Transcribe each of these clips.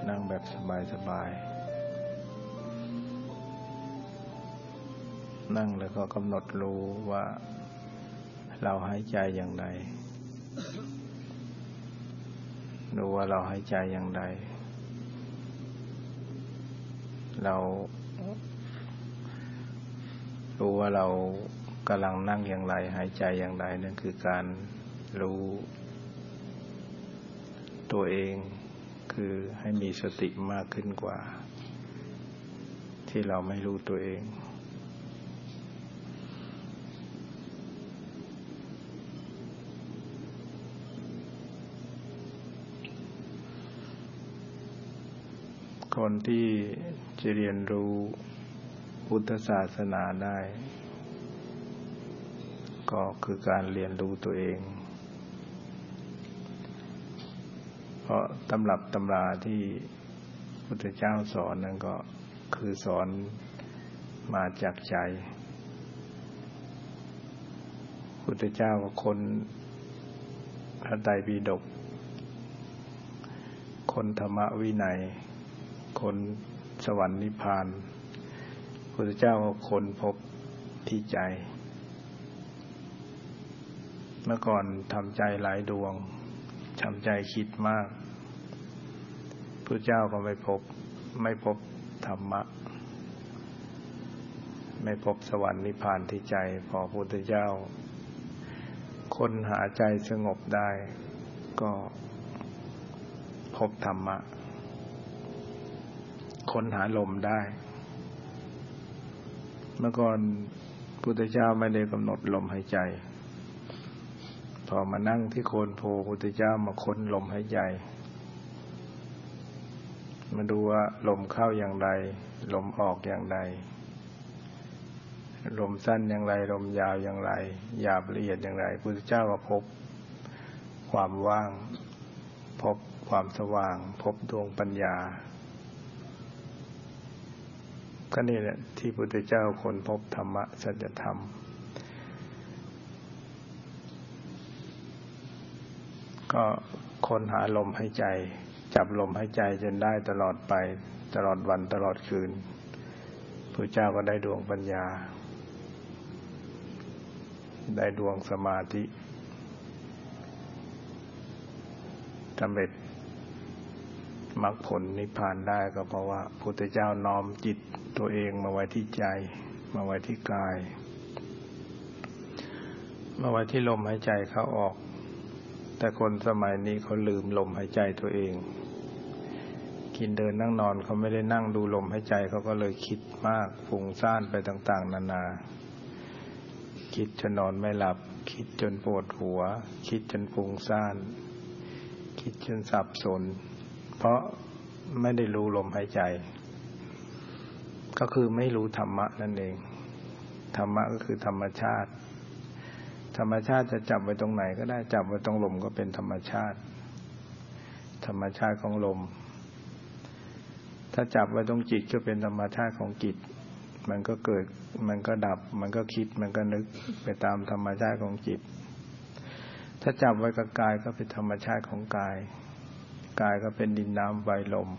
นั่งแบบสบายๆนั่งแล้วก็กำหนดรู้ว่าเราหายใจอย่างไรรู้ว่าเราหายใจอย่างไรเรารู้ว่าเรากำลังนั่งอย่างไรหายใจอย่างไรนั่นคือการรู้ตัวเองคือให้มีสติมากขึ้นกว่าที่เราไม่รู้ตัวเองคนที่จะเรียนรู้พุทธศาสนาได้ก็คือการเรียนรู้ตัวเองเพราะตำรับตำราที่พุทธเจ้าสอนนั้นก็คือสอนมาจากใจพุทธเจ้าก็คนพระไตรปิฎกคนธรรมวินัยคนสวรรค์นิพพานพุทธเจ้าก็คนพบที่ใจเมื่อก่อนทำใจหลายดวงทำใจคิดมากพุทธเจ้าก็ไม่พบธรรมะไม่พบสวรรค์นิพพานที่ใจพอพุทธเจ้าคนหาใจสงบได้ก็พบธรรมะคนหาลมได้เมื่อก่อนพุทธเจ้าไม่ได้กำหนดลมหายใจพอมานั่งที่โคนโพพุทธเจ้ามาค้นลมหายใจมาดูว่าลมเข้าอย่างไรลมออกอย่างไรลมสั้นอย่างไรลมยาวอย่างไรหยาบละเอียดอย่างไรพุทธเจ้าก็พบความว่างพบความสว่างพบดวงปัญญาก็นี่แหละที่พุทธเจ้าค้นพบธรรมะสัจธรรมก็ค้นหาลมหายใจจับลมหายใจจนได้ตลอดไปตลอดวันตลอดคืนพระเจ้าก็ได้ดวงปัญญาได้ดวงสมาธิสำเร็จมรรคผลนิพพานได้ก็เพราะว่าพุทธเจ้าน้อมจิตตัวเองมาไว้ที่ใจมาไว้ที่กายมาไว้ที่ลมหายใจเข้าออกแต่คนสมัยนี้เขาลืมลมหายใจตัวเองกินเดินนั่งนอนเขาไม่ได้นั่งดูลมหายใจเขาก็เลยคิดมากฟุ้งซ่านไปต่างๆนานาคิดจนนอนไม่หลับคิดจนปวดหัวคิดจนฟุ้งซ่านคิดจนสับสนเพราะไม่ได้รู้ลมหายใจก็คือไม่รู้ธรรมะนั่นเองธรรมะก็คือธรรมชาติธรรมชาติจะจับไว้ตรงไหนก็ได้จับไว้ตรงลมก็เป็นธรรมชาติธรรมชาติของลมถ้าจับไว้ตรงจิตก็เป็นธรรมชาติของจิตมันก็เกิดมันก็ดับมันก็คิดมันก็นึกไปตามธรรมชาติของจิตถ้าจับไว้กับกายก็เป็นธรรมชาติของกายกายก็เป็นดินน้ำไฟลม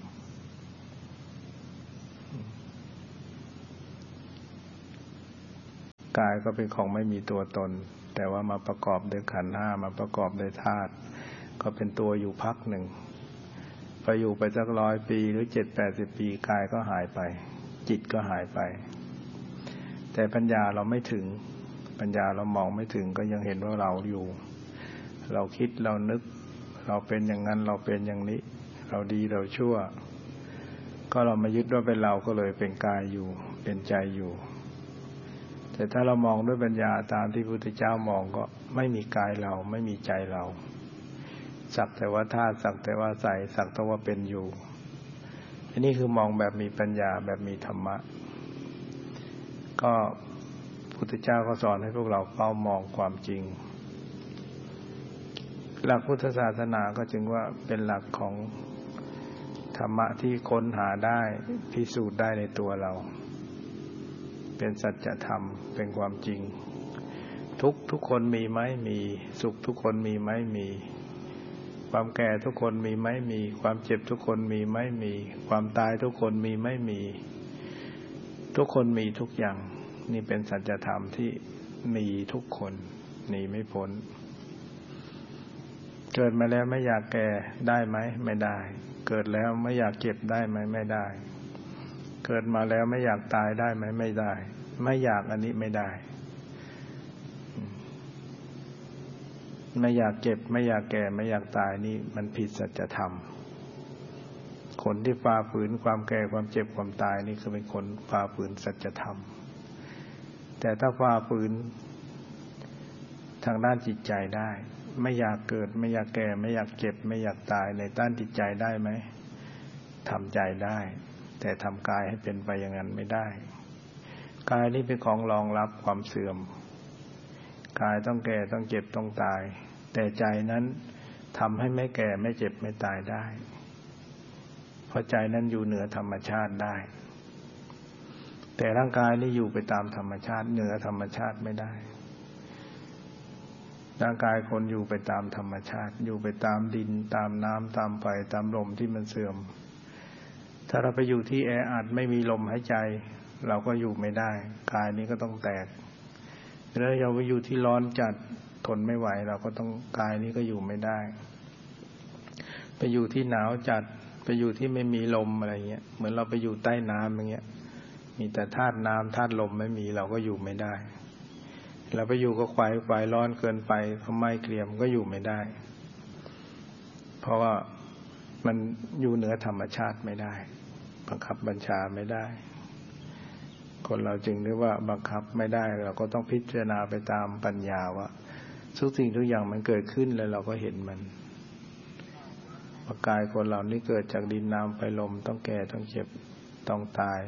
กายก็เป็นของไม่มีตัวตนแต่ว่ามาประกอบด้วยขันธ์ห้ามาประกอบด้วยธาตุก็เป็นตัวอยู่พักหนึ่งพออยู่ไปสัก100 ปีหรือ70-80 ปีกายก็หายไปจิตก็หายไปแต่ปัญญาเราไม่ถึงปัญญาเรามองไม่ถึงก็ยังเห็นว่าเราอยู่เราคิดเรานึกเราเป็นอย่างนั้นเราเป็นอย่างนี้เราดีเราชั่วก็เรามายึดว่าเป็นเราก็เลยเป็นกายอยู่เป็นใจอยู่แต่ถ้าเรามองด้วยปัญญาตามที่พระพุทธเจ้ามองก็ไม่มีกายเราไม่มีใจเราสักแต่ว่าธาตุสักแต่ว่าใสสักแต่ว่าเป็นอยู่อันนี้คือมองแบบมีปัญญาแบบมีธรรมะก็พระพุทธเจ้าก็สอนให้พวกเราเฝ้ามองความจริงหลักพุทธศาสนาก็จึงว่าเป็นหลักของธรรมะที่ค้นหาได้พิสูจน์ได้ในตัวเราเป็นสัจธรรมเป็นความจริงทุกคนมีไหมมีสุขทุกคนมีไหมมีความแก่ทุกคนมีไหมมีความเจ็บทุกคนมีไหมมีความตายทุกคนมีไหมมีทุกคนมีทุกอย่างนี่เป็นสัจธรรมที่มีทุกคนหนีไม่พ้นเกิดมาแล้วไม่อยากแก่ได้ไหมไม่ได้เกิดแล้วไม่อยากเจ็บได้ไหมไม่ได้เกิดมาแล้วไม่อยากตายได้ไหมไม่ได้ไม่อยากอันนี้ไม่ได้ไม่อยากเจ็บไม่อยากแก่ไม่อยากตายนี่มันผิดสัจธรรมคนที่ฝ่าฝืนความแก่ความเจ็บความตายนี่คือเป็นคนฝ่าฝืนสัจธรรมแต่ถ้าฝ่าฝืนทางด้านจิตใจได้ไม่อยากเกิดไม่อยากแก่ไม่อยากเจ็บไม่อยากตายในด้านจิตใจได้ไหมทำใจได้แต่ทำกายให้เป็นไปอย่างนั้นไม่ได้กายนี่เป็นของรองรับความเสื่อมกายต้องแก่ต้องเจ็บต้องตายแต่ใจนั้นทำให้ไม่แก่ไม่เจ็บไม่ตายได้เพราะใจนั้นอยู่เหนือธรรมชาติได้แต่ร่างกายนี่อยู่ไปตามธรรมชาติเหนือธรรมชาติไม่ได้ร่างกายคนอยู่ไปตามธรรมชาติอยู่ไปตามดินตามน้ำตามไฟตามลมที่มันเสื่อมถ้าเราไปอยู่ที่แออัดไม่มีลมหายใจเราก็อยู่ไม่ได้กายนี้ก็ต้องแตกแล้วเราไปอยู่ที่ร้อนจัดทนไม่ไหวเราก็ต้องกายนี้ก็อยู่ไม่ได้ไปอยู่ที่หนาวจัดไปอยู่ที่ไม่มีลมอะไรเงี้ยเหมือนเราไปอยู่ใต้น้ำอย่างเงี้ยมีแต่ธาตุน้ำธาตุลมไม่มีเราก็อยู่ไม่ได้เราไปอยู่ก็ไฟร้อนเกินไปเขาไหม้เกรียมก็อยู่ไม่ได้เพราะว่ามันอยู่เหนือธรรมชาติไม่ได้บังคับบัญชาไม่ได้คนเราจึงเรียกว่าบังคับไม่ได้เราก็ต้องพิจารณาไปตามปัญญาว่าทุกสิ่งทุกอย่างมันเกิดขึ้นแล้วเราก็เห็นมันว่ากายคนเรานี่เกิดจากดินน้ำไฟลมต้องแก่ต้องเจ็บต้องตาย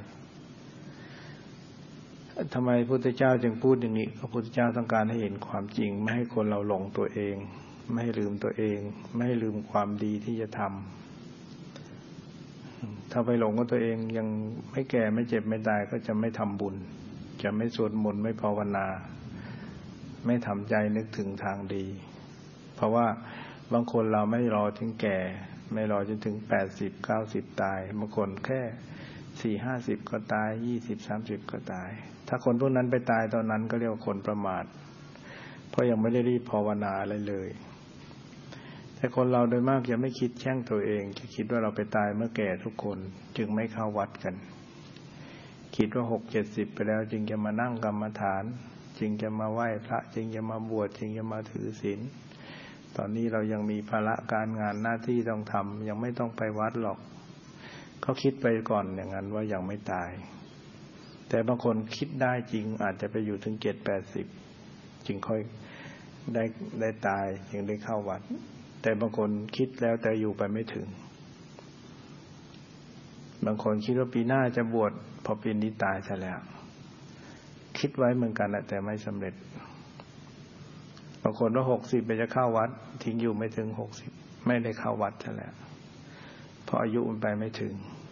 ทำไมพระพุทธเจ้าจึงพูดอย่างนี้พระพุทธเจ้าต้องการให้เห็นความจริงไม่ให้คนเราหลงตัวเองไม่ให้ลืมตัวเองไม่ให้ลืมความดีที่จะทำถ้าไปหลงกับตัวเองยังไม่แก่ไม่เจ็บไม่ตายก็จะไม่ทำบุญจะไม่สวดมนต์ไม่ภาวนาไม่ทำใจนึกถึงทางดีเพราะว่าบางคนเราไม่รอถึงแก่ไม่รอจนถึง80 90ตายบางคนแค่40 50ก็ตาย20 30ก็ตายถ้าคนพวกนั้นไปตายตอนนั้นก็เรียกว่าคนประมาทเพราะยังไม่ได้รีบภาวนาอะไรเลยแต่คนเราโดยมากจะไม่คิดแช่งตัวเองจะคิดว่าเราไปตายเมื่อแก่ทุกคนจึงไม่เข้าวัดกันคิดว่า60-70ไปแล้วจึงจะมานั่งกรรมฐานจึงจะมาไหว้พระจึงจะมาบวชจึงจะมาถือศีลตอนนี้เรายังมีภาระการงานหน้าที่ต้องทำยังไม่ต้องไปวัดหรอกเขาคิดไปก่อนอย่างนั้นว่ายังไม่ตายแต่บางคนคิดได้จริงอาจจะไปอยู่ถึง70-80จึงค่อยได้ตายจึงได้เข้าวัดแต่บางคนคิดแล้วแต่อยู่ไปไม่ถึงบางคนคิดว่าปีหน้าจะบวชพอปีนี้ตายซะแล้วคิดไว้เหมือนกันแต่ไม่สำเร็จบางคนว่า60ไปจะเข้าวัดทิ้งอยู่ไม่ถึง60ไม่ได้เข้าวัดซะแล้วเพราะอายุมันไปไม่ถึง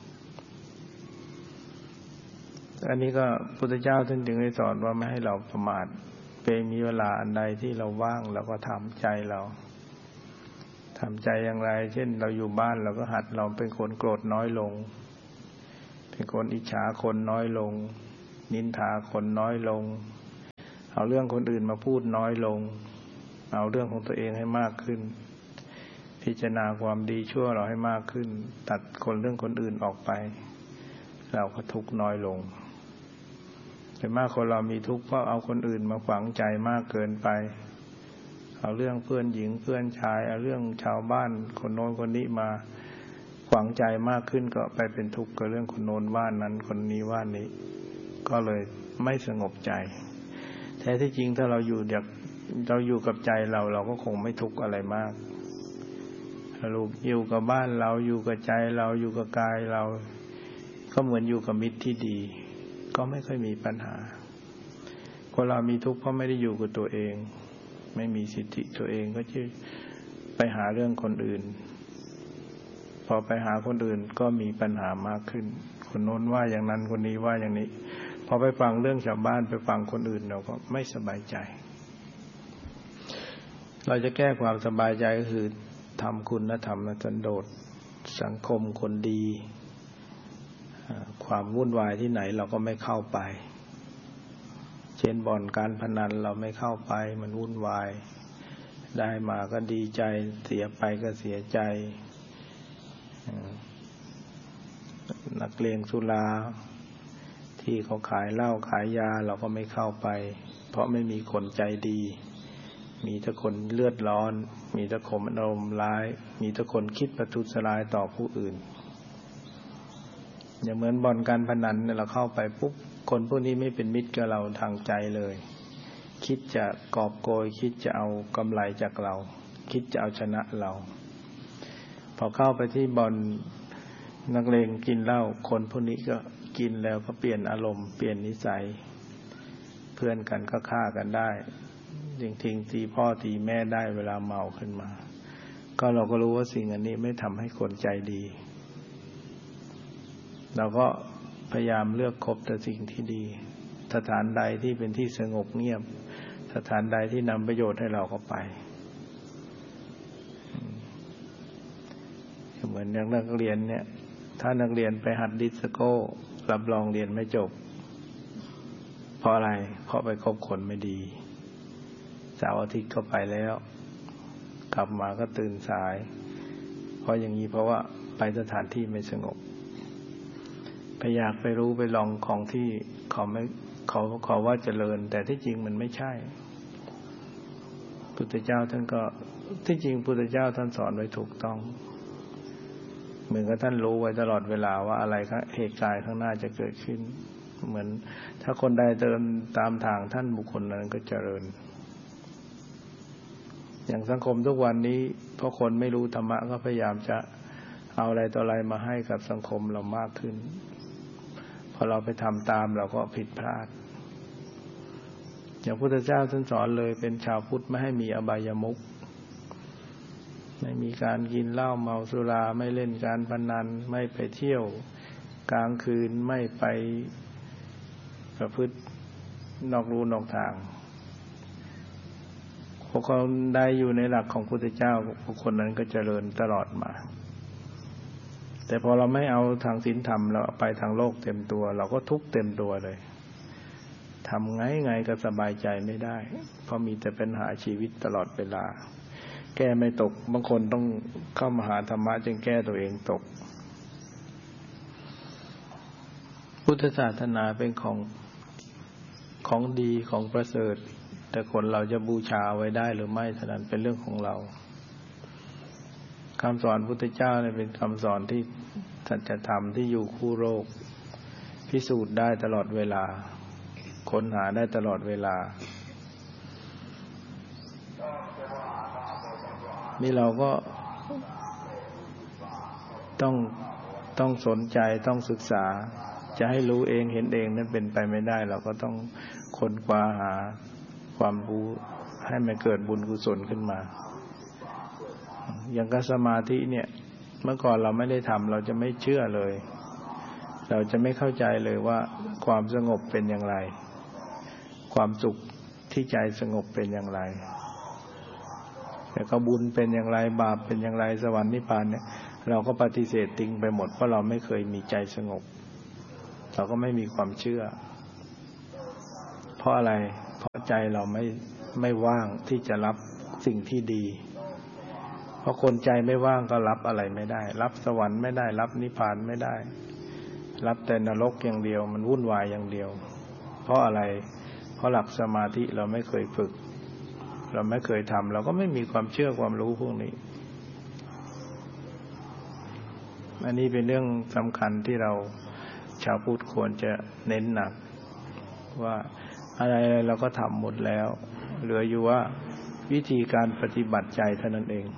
อันนี้ก็พุทธเจ้าท่านจึงได้สอนว่าไม่ให้เราประมาทเป็นมีเวลาอันใดที่เราว่างเราก็ทำใจเราทำใจอย่างไรเช่นเราอยู่บ้านเราก็หัดเราเป็นคนโกรธน้อยลงเป็นคนอิจฉาคนน้อยลงนินทาคนน้อยลงเอาเรื่องคนอื่นมาพูดน้อยลงเอาเรื่องของตัวเองให้มากขึ้นพิจารณาความดีชั่วเราให้มากขึ้นตัดเรื่องคนอื่นออกไปเราก็ทุกข์น้อยลงแต่มากคนเรามีทุกข์เพราะเอาคนอื่นมาฝังใจมากเกินไปเอาเรื่องเพื่อนหญิงเพื่อนชายเอาเรื่องชาวบ้านคนโน้นคนนี้มาฝังใจมากขึ้นก็ไปเป็นทุกข์กับเรื่องคนโน้นว่านั้นคนนี้ว่านี้ก็เลยไม่สงบใจแท้ที่จริงถ้าเราอยู่กับใจเราก็คงไม่ทุกข์อะไรมากเราอยู่กับบ้านเราอยู่กับใจเราอยู่กับกายเราก็เหมือนอยู่กับมิตรที่ดีก็ไม่ค่อยมีปัญหาคนเรามีทุกข์เพราะไม่ได้อยู่กับตัวเองไม่มีสิทธิตัวเองก็จะไปหาเรื่องคนอื่นพอไปหาคนอื่นก็มีปัญหามากขึ้นคนโน้นว่าอย่างนั้นคนนี้ว่าอย่างนี้พอไปฟังเรื่องชาวบ้านไปฟังคนอื่นเราก็ไม่สบายใจเราจะแก้ความสบายใจก็คือทำคุณธรรมสันโดษสังคมคนดีความวุ่นวายที่ไหนเราก็ไม่เข้าไปเช่นบ่อนการพนันเราไม่เข้าไปมันวุ่นวายได้มาก็ดีใจเสียไปก็เสียใจนักเลงสุราที่เขาขายเหล้าขายยาเราก็ไม่เข้าไปเพราะไม่มีคนใจดีมีแต่คนเลือดร้อนมีแต่คนอารมณ์ร้ายมีแต่คนคิดประทุษร้ายต่อผู้อื่นอย่างเหมือนบ่อนการพนันเนี่ยเราเข้าไปปุ๊บคนพวกนี้ไม่เป็นมิตรกับเราทางใจเลยคิดจะกอบโกยคิดจะเอากำไรจากเราคิดจะเอาชนะเราพอเข้าไปที่บ่อนนักเลงกินเหล้าคนพวกนี้ก็กินแล้วก็เปลี่ยนอารมณ์เปลี่ยนนิสัยเพื่อนกันก็ฆ่ากันได้ทิ้งตีพ่อตีแม่ได้เวลาเมาขึ้นมาก็เราก็รู้ว่าสิ่งอันนี้ไม่ทำให้คนใจดีเราก็พยายามเลือกคบแต่สิ่งที่ดีสถานใดที่เป็นที่สงบเงียบสถานใดที่นำประโยชน์ให้เราก็ไปเหมือนอย่างนักเรียนเนี่ยถ้านักเรียนไปหัดดิสโก้รับรองเรียนไม่จบเพราะอะไรเพราะไปคบคนไม่ดีเสาร์อาทิตย์ก็ไปแล้วกลับมาก็ตื่นสายเพราะอย่างนี้เพราะว่าไปสถานที่ไม่สงบไปอยากไปรู้ไปลองของที่เขาว่าเจริญแต่ที่จริงมันไม่ใช่พุทธเจ้าท่านก็ที่จริงพุทธเจ้าท่านสอนไว้ถูกต้องเหมือนกับท่านรู้ไว้ตลอดเวลาว่าอะไรเหตุการณ์ข้างหน้าจะเกิดขึ้นเหมือนถ้าคนใดเดินตามทางท่านบุคคลนั้นก็เจริญอย่างสังคมทุกวันนี้เพราะคนไม่รู้ธรรมะก็พยายามจะเอาอะไรต่ออะไรมาให้กับสังคมเรามากขึ้นพอเราไปทำตามเราก็ผิดพลาดอย่างพุทธเจ้าท่านสอนเลยเป็นชาวพุทธไม่ให้มีอบายมุขไม่มีการกินเหล้าเมาสุราไม่เล่นการพนันไม่ไปเที่ยวกลางคืนไม่ไปประพฤตินอกลู่นอกทางพวกเขาได้อยู่ในหลักของพุทธเจ้าพวกคนนั้นก็เจริญตลอดมาแต่พอเราไม่เอาทางศีลธรรมเราไปทางโลกเต็มตัวเราก็ทุกข์เต็มตัวเลยทำไงก็สบายใจไม่ได้เพราะมีแต่ปัญหาชีวิตตลอดเวลาแก้ไม่ตกบางคนต้องเข้ามาหาธรรมะจึงแก้ตัวเองตกพุทธศาสนาเป็นของดีของประเสริฐแต่คนเราจะบูชาไว้ได้หรือไม่เท่านั้นเป็นเรื่องของเราคำสอนพุทธเจ้าเนี่ยเป็นคำสอนที่สัจธรรมที่อยู่คู่โลกพิสูจน์ได้ตลอดเวลาค้นหาได้ตลอดเวลานี่เราก็ต้องสนใจต้องศึกษาจะให้รู้เองเห็นเองนั้นเป็นไปไม่ได้เราก็ต้องค้นคว้าหาความรู้ให้มันเกิดบุญกุศลขึ้นมาอย่างกับสมาธิเนี่ยเมื่อก่อนเราไม่ได้ทำเราจะไม่เชื่อเลยเราจะไม่เข้าใจเลยว่าความสงบเป็นอย่างไรความสุขที่ใจสงบเป็นอย่างไรแต่ก็บุญเป็นอย่างไรบาปเป็นอย่างไรสวรรค์นิพพานเนี่ยเราก็ปฏิเสธทิ้งไปหมดเพราะเราไม่เคยมีใจสงบเราก็ไม่มีความเชื่อเพราะอะไรเพราะใจเราไม่ว่างที่จะรับสิ่งที่ดีเพราะคนใจไม่ว่างก็รับอะไรไม่ได้รับสวรรค์ไม่ได้รับนิพพานไม่ได้รับแต่นรกอย่างเดียวมันวุ่นวายอย่างเดียวเพราะอะไรเพราะหลักสมาธิเราไม่เคยฝึกเราไม่เคยทำเราก็ไม่มีความเชื่อความรู้พวกนี้อันนี้เป็นเรื่องสำคัญที่เราชาวพุทธควรจะเน้นหนักว่าอะไรเราก็ทำหมดแล้วเหลืออยู่ว่าวิธีการปฏิบัติใจเท่านั้นเอง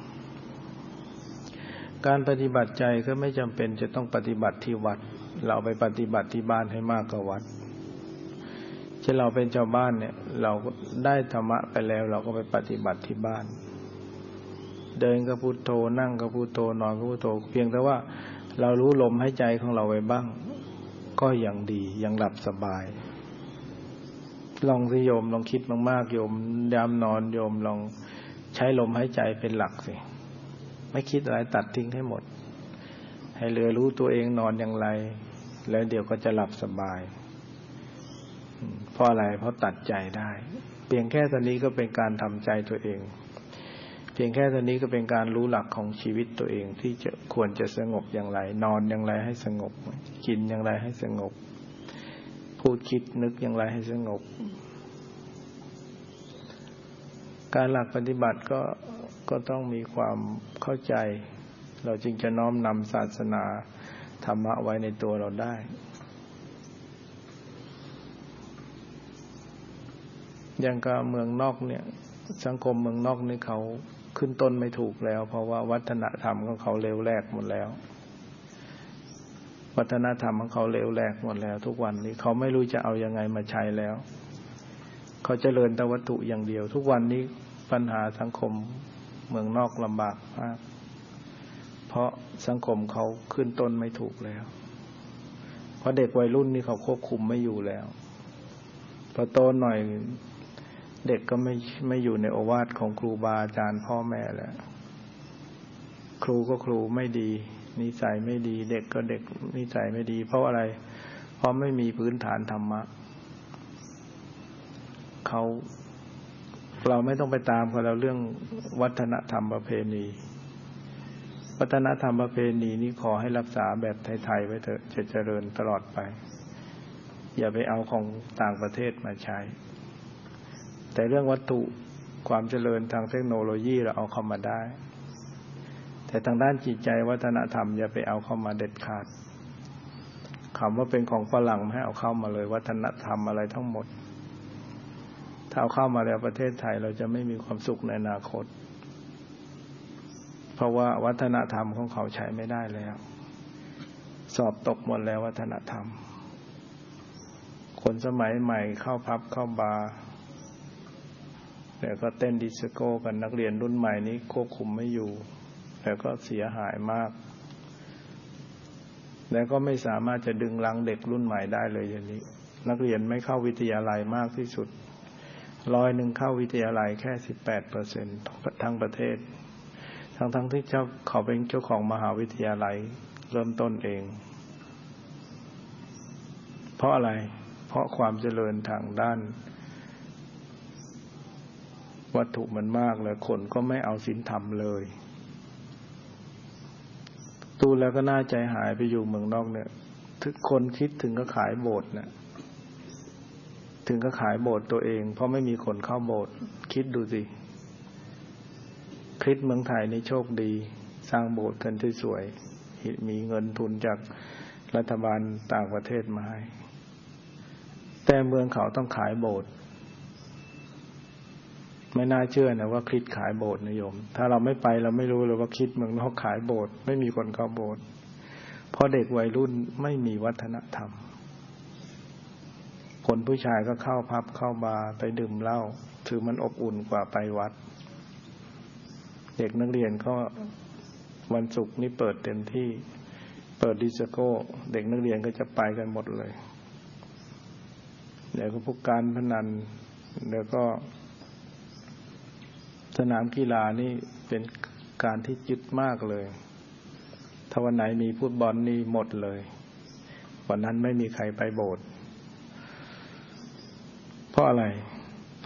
การปฏิบัติใจก็ไม่จำเป็นจะต้องปฏิบัติที่วัดเราไปปฏิบัติที่บ้านให้มากกว่าวัดเช่นเราเป็นชาวบ้านเนี่ยเราได้ธรรมะไปแล้วเราก็ไปปฏิบัติที่บ้านเดินก็พุทโธนั่งก็พุทโธนอนก็พุทโธเพียงแต่ว่าเรารู้ลมหายใจของเราไว้บ้างก็ยังดียังหลับสบายลองสิโยมลองคิดมากๆโยมยามนอนโยมลองใช้ลมหายใจเป็นหลักสิไม่คิดอะไรตัดทิ้งให้หมดให้เหลือรู้ตัวเองนอนอย่างไรแล้วเดี๋ยวก็จะหลับสบายเพราะอะไรเพราะตัดใจได้เพียงแค่ตอนนี้ก็เป็นการทำใจตัวเองเพียงแค่ตอนนี้ก็เป็นการรู้หลักของชีวิตตัวเองที่จะควรจะสงบอย่างไรนอนอย่างไรให้สงบกินอย่างไรให้สงบพูดคิดนึกอย่างไรให้สงบการหลักปฏิบัติก็ต้องมีความเข้าใจเราจึงจะน้อมนำศาสนาธรรมะไว้ในตัวเราได้อย่างกับเมืองนอกเนี่ยสังคมเมืองนอกนี่เขาขึ้นต้นไม่ถูกแล้วเพราะว่าวัฒนธรรมของเขาเลวแลกหมดแล้ววัฒนธรรมของเขาเลวแลกหมดแล้วทุกวันนี้เขาไม่รู้จะเอายังไงมาใช้แล้วเขาเจริญแต่วัตถุอย่างเดียวทุกวันนี้ปัญหาสังคมเมืองนอกลำบากมากเพราะสังคมเขาขึ้นต้นไม่ถูกแล้วเพราะเด็กวัยรุ่นนี่เขาควบคุมไม่อยู่แล้วพอโตหน่อยเด็กก็ไม่อยู่ในโอวาทของครูบาอาจารย์พ่อแม่แล้วครูก็ครูไม่ดีนิสัยไม่ดีเด็กก็เด็กนิสัยไม่ดีเพราะอะไรเพราะไม่มีพื้นฐานธรรมะเราไม่ต้องไปตามเขาแล้วเรื่องวัฒนธรรมประเพณีวัฒนธรรมประเพณีนี้ขอให้รักษาแบบไทยๆไว้เถอะจะเจริญตลอดไปอย่าไปเอาของต่างประเทศมาใช้แต่เรื่องวัตถุความเจริญทางเทคโนโลยีเราเอาเข้ามาได้แต่ทางด้านจิตใจวัฒนธรรมอย่าไปเอาเข้ามาเด็ดขาดคำว่าเป็นของฝรั่งไม่ให้เอาเข้ามาเลยวัฒนธรรมอะไรทั้งหมดถ้าเอาเข้ามาแล้วประเทศไทยเราจะไม่มีความสุขในอนาคตเพราะว่าวัฒนธรรมของเขาใช้ไม่ได้แล้วสอบตกหมดแล้ววัฒนธรรมคนสมัยใหม่เข้าพับเข้าบาร์แล้วก็เต้นดิสโก้กันนักเรียนรุ่นใหม่นี้ควบคุมไม่อยู่แล้วก็เสียหายมากแล้วก็ไม่สามารถจะดึงรั้งเด็กรุ่นใหม่ได้เลยอย่างนี้นักเรียนไม่เข้าวิทยาลัยมากที่สุด100เข้าวิทยาลัยแค่ 18% ทั้งประเทศทั้งที่เขาเป็นเจ้าของมหาวิทยาลัยเริ่มต้นเองเพราะอะไรเพราะความเจริญทางด้านวัตถุมันมากแล้วคนก็ไม่เอาศีลธรรมเลยดูแล้วก็น่าใจหายไปอยู่เมืองนอกเนี่ยทุกคนคิดถึงก็ขายโบสถ์เนี่ยถึงก็ขายโบสถ์ตัวเองเพราะไม่มีคนเข้าโบสถ์คิดดูสิคริสต์เมืองไทยนี่โชคดีสร้างโบสถ์กันที่สวยมีเงินทุนจากรัฐบาลต่างประเทศมาให้แต่เมืองเขาต้องขายโบสถ์ไม่น่าเชื่อนะว่าคริสต์ขายโบสถ์นะโยมถ้าเราไม่ไปเราไม่รู้เลยว่าคริสต์เมืองนอกขายโบสถ์ไม่มีคนเข้าโบสถ์เพราะเด็กวัยรุ่นไม่มีวัฒนธรรมคนผู้ชายก็เข้าพับเข้าบาร์ไปดื่มเหล้าถือมันอบอุ่นกว่าไปวัดเด็กนักเรียนก็วันศุกร์นี่เปิดเต็มที่เปิดดิสโก้เด็กนักเรียนก็จะไปกันหมดเลยแล้วก็พวกการพนันแล้วก็สนามกีฬานี่เป็นการที่ยึดมากเลยถ้าวันไหนมีฟุตบอลนี่หมดเลยวันนั้นไม่มีใครไปโบสถ์เพราะอะไร